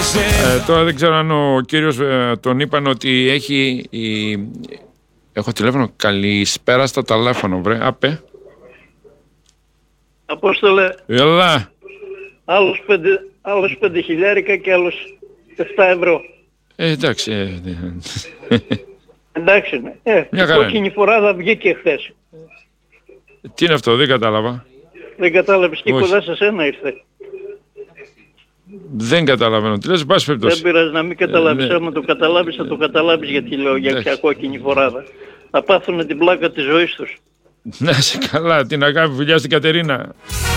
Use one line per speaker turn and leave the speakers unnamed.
Τώρα δεν ξέρω αν ο κύριος τον είπαν ότι έχει έχω τηλέφωνο. Καλησπέρα στο τηλέφωνο, βρε. Απέ.
Απόστολε.
Έλα.
Άλλος 5.000 και άλλος 7 ευρώ.
Εντάξει.
Εντάξει, ναι.
Μια
Η
χαρά
κόκκινη φοράδα βγήκε χθες.
Τι είναι αυτό, δεν κατάλαβα.
Δεν κατάλαβες και
Όχι.
κοντά σε σένα ήρθε.
Δεν καταλαβαίνω. Τι λες, πάση περιπτώσει.
Δεν πειράζει να μην καταλάβεις.
Ναι.
Άμα το καταλάβεις θα το καταλάβεις γιατί λέω για ποια κόκκινη φοράδα. Θα πάθουν την πλάκα της ζωής τους.
Να είσαι καλά, την αγάπη, φιλιά στην Κατερίνα.